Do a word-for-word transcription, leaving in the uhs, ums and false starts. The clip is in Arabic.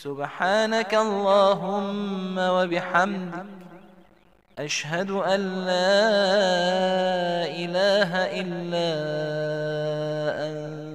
سبحانك اللهم وبحمدك، أشهد أن لا إله إلا أنت